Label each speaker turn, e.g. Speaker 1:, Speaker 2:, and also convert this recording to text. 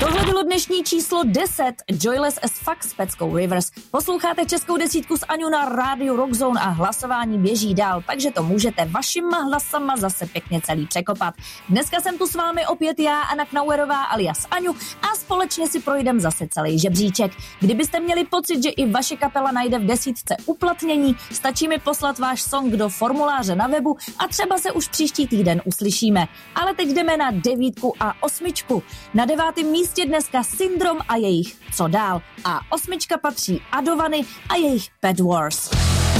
Speaker 1: Tohle bylo dnešní číslo 10, Joyless as Fuck s Peckou Rivers. Posloucháte českou desítku s Aňou na rádiu Rockzone a hlasování běží dál, takže to můžete vašima hlasama zase pěkně celý překopat. Dneska jsem tu s vámi opět já, Anna Knauerová alias Aňu, a společně si projdem zase celý žebříček. Kdybyste měli pocit, že i vaše kapela najde v desítce uplatnění, stačí mi poslat váš song do formuláře na webu a třeba se už příští týden uslyšíme. Ale teď jdeme na 9 a 8. Na 9. místě dneska Syndrom a jejich Co dál. A 8 patří Adovany a jejich Bad Wars.